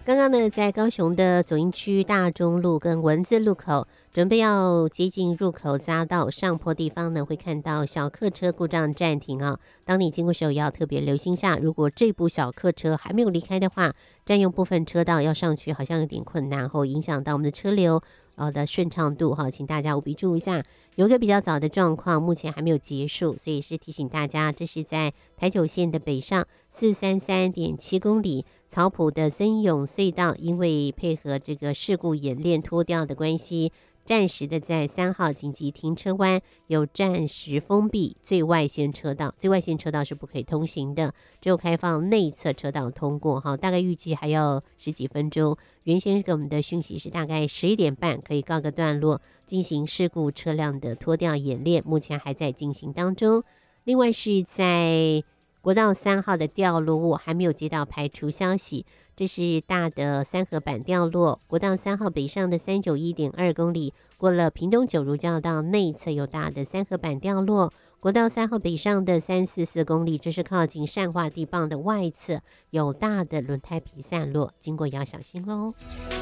刚刚呢，在高雄的左营区大中路跟文字路口，准备要接近入口匝道上坡地方呢，会看到小客车故障暂停啊。当你经过时候，也要特别留心下，如果这部小客车还没有离开的话，占用部分车道要上去，好像有点困难，后影响到我们的车流的顺畅度哈，请大家务必注意一下。有一个比较早的状况，目前还没有结束，所以是提醒大家，这是在台九线的北上433.7公里。草埔的森永隧道，因为配合这个事故演练脱掉的关系，暂时的在3号紧急停车弯有暂时封闭最外线车道，最外线车道是不可以通行的，只有开放内侧车道通过哈，大概预计还要10几分钟。原先给我们的讯息是大概11点半可以告个段落，进行事故车辆的脱掉演练，目前还在进行当中。另外是在国道3号的掉落物还没有接到排除消息，这是大的三合板掉落，国道3号北上的391.2公里，过了屏东九如交流道内侧有大的三合板掉落，国道3号北上的344公里，这是靠近善化地磅的外侧有大的轮胎皮散落，经过也要小心咯。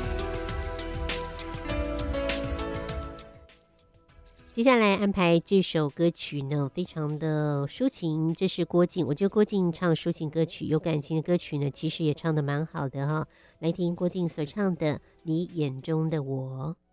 接下来安排这首歌曲呢，非常的抒情，这是郭静。我觉得郭静唱抒情歌曲、有感情的歌曲呢，其实也唱得蛮好的哈。来听郭静所唱的《你眼中的我》。